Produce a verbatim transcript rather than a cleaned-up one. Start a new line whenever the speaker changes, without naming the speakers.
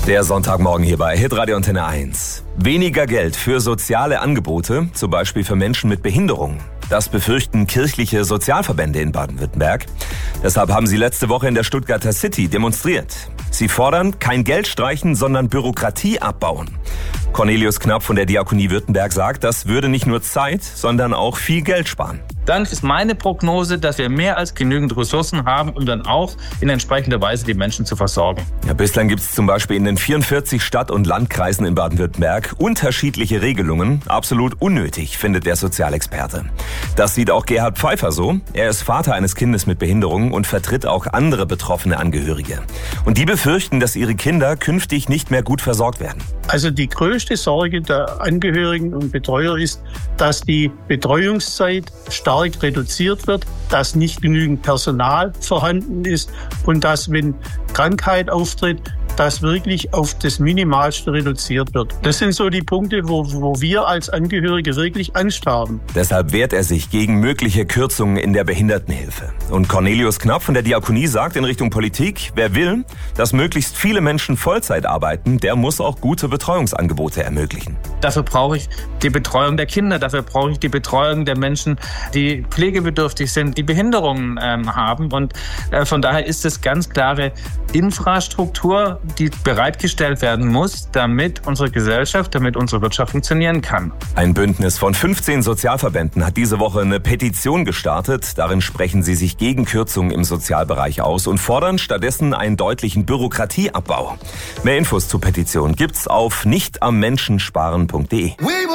Der Sonntagmorgen hier bei Hitradio Antenne eins. Weniger Geld für soziale Angebote, zum Beispiel für Menschen mit Behinderung. Das befürchten kirchliche Sozialverbände in Baden-Württemberg. Deshalb haben sie letzte Woche in der Stuttgarter City demonstriert. Sie fordern kein Geld streichen, sondern Bürokratie abbauen. Cornelius Knapp von der Diakonie Württemberg sagt, das würde nicht nur Zeit, sondern auch viel Geld sparen.
Dann ist meine Prognose, dass wir mehr als genügend Ressourcen haben, um dann auch in entsprechender Weise die Menschen zu versorgen.
Ja, bislang gibt es zum Beispiel in den vierundvierzig Stadt- und Landkreisen in Baden-Württemberg unterschiedliche Regelungen. Absolut unnötig, findet der Sozialexperte. Das sieht auch Gerhard Pfeiffer so. Er ist Vater eines Kindes mit Behinderung und vertritt auch andere betroffene Angehörige. Und die befürchten, dass ihre Kinder künftig nicht mehr gut versorgt werden.
Also die größte Sorge der Angehörigen und Betreuer ist, dass die Betreuungszeit stark reduziert wird, dass nicht genügend Personal vorhanden ist und dass, wenn Krankheit auftritt, das wirklich auf das Minimalste reduziert wird. Das sind so die Punkte, wo, wo wir als Angehörige wirklich Angst haben.
Deshalb wehrt er sich gegen mögliche Kürzungen in der Behindertenhilfe. Und Cornelius Knapp von der Diakonie sagt in Richtung Politik, wer will, dass möglichst viele Menschen Vollzeit arbeiten, der muss auch gute Betreuungsangebote ermöglichen.
Dafür brauche ich die Betreuung der Kinder, dafür brauche ich die Betreuung der Menschen, die pflegebedürftig sind, die Behinderungen ähm, haben. Und äh, von daher ist es ganz klare Infrastruktur, die bereitgestellt werden muss, damit unsere Gesellschaft, damit unsere Wirtschaft funktionieren kann.
Ein Bündnis von fünfzehn Sozialverbänden hat diese Woche eine Petition gestartet. Darin sprechen sie sich gegen Kürzungen im Sozialbereich aus und fordern stattdessen einen deutlichen Bürokratieabbau. Mehr Infos zur Petition gibt's auf nicht am menschen sparen punkt de.